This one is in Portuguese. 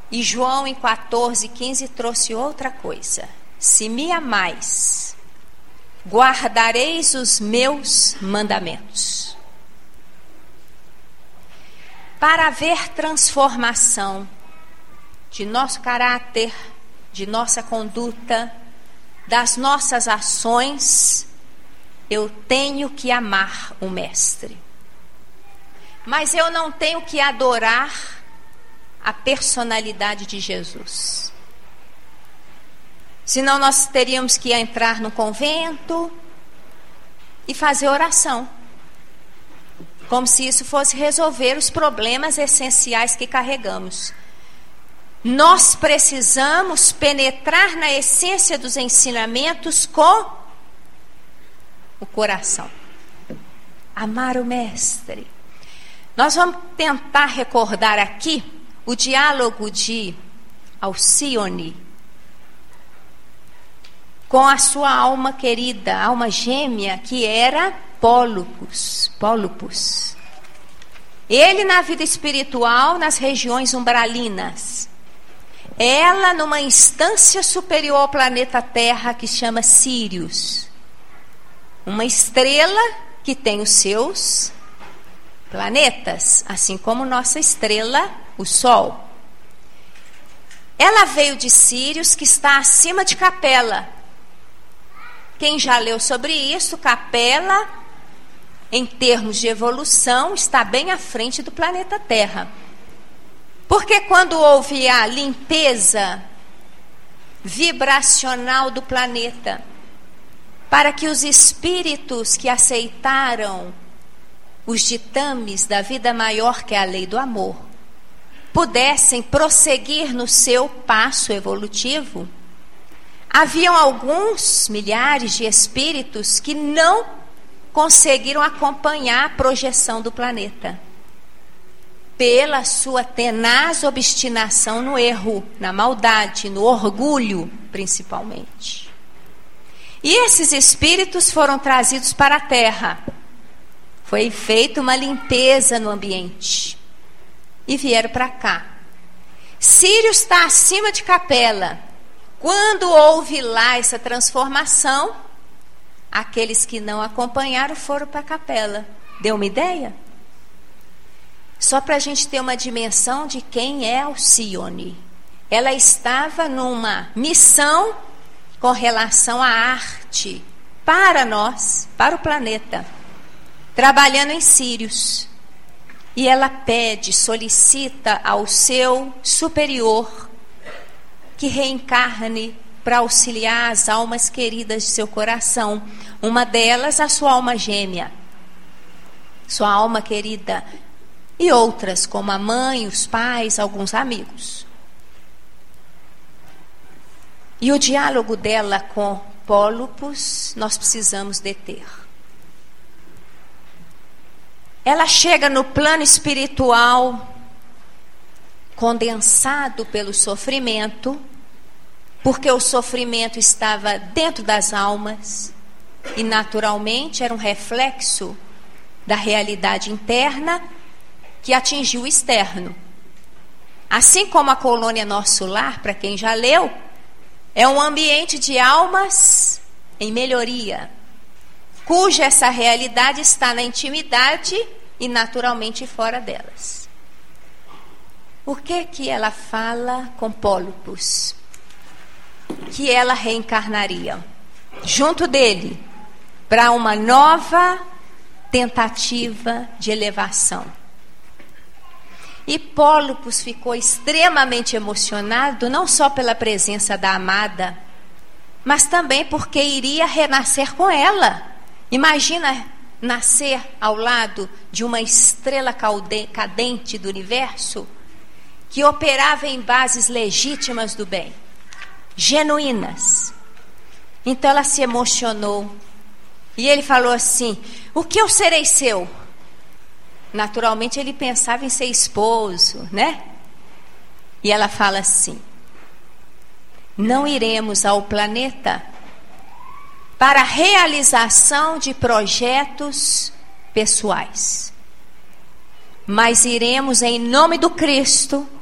E João em 14:15 trouxe outra coisa. Se me amais, guardareis os meus mandamentos. Para haver transformação de nosso caráter, de nossa conduta, das nossas ações, eu tenho que amar o Mestre. Mas eu não tenho que adorar a personalidade de Jesus. Senão nós teríamos que entrar no convento e fazer oração. Como se isso fosse resolver os problemas essenciais que carregamos. Nós precisamos penetrar na essência dos ensinamentos com o coração. Amar o Mestre. Nós vamos tentar recordar aqui o diálogo de Alcione com a sua alma querida, alma gêmea, que era Pólupus. Ele na vida espiritual, nas regiões umbralinas. Ela numa instância superior ao planeta Terra, que chama Sírius. Uma estrela que tem os seus planetas, assim como nossa estrela, o Sol. Ela veio de Sírius, que está acima de Capela. Quem já leu sobre isso, Capela, em termos de evolução, está bem à frente do planeta Terra. Porque quando houve a limpeza vibracional do planeta, para que os espíritos que aceitaram os ditames da vida maior, que é a lei do amor, pudessem prosseguir no seu passo evolutivo, haviam alguns milhares de espíritos que não conseguiram acompanhar a projeção do planeta, pela sua tenaz obstinação no erro, na maldade, no orgulho, principalmente. E esses espíritos foram trazidos para a Terra. Foi feita uma limpeza no ambiente. E vieram para cá. Sírio está acima de Capela. Quando houve lá essa transformação, aqueles que não acompanharam foram para Capela. Deu uma ideia? Só para a gente ter uma dimensão de quem é Alcione. Ela estava numa missão com relação à arte para nós, para o planeta, trabalhando em Sírius. E ela pede, solicita ao seu superior que reencarne para auxiliar as almas queridas de seu coração. Uma delas, a sua alma gêmea, sua alma querida, e outras, como a mãe, os pais, alguns amigos. E o diálogo dela com Pólupus, nós precisamos deter. Ela chega no plano espiritual, condensado pelo sofrimento, porque o sofrimento estava dentro das almas, e naturalmente era um reflexo da realidade interna que atingiu o externo. Assim como a colônia Nosso Lar, para quem já leu, é um ambiente de almas em melhoria, cuja essa realidade está na intimidade e naturalmente fora delas. Por que ela fala com Pólupus? Que ela reencarnaria junto dele para uma nova tentativa de elevação. E Pólupus ficou extremamente emocionado, não só pela presença da amada, mas também porque iria renascer com ela. Imagina nascer ao lado de uma estrela cadente do universo, que operava em bases legítimas do bem, genuínas. Então ela se emocionou. E ele falou assim: o que eu serei seu? Naturalmente ele pensava em ser esposo, né? E ela fala assim: não iremos ao planeta para a realização de projetos pessoais, mas iremos em nome do Cristo